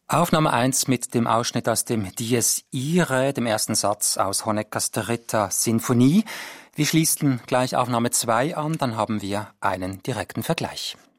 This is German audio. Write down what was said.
Aufnahme 1 mit dem Ausschnitt aus dem Dies Irae, dem ersten Satz aus Honeckers dritter Sinfonie. Wir schließen gleich Aufnahme 2 an, dann haben wir einen direkten Vergleich.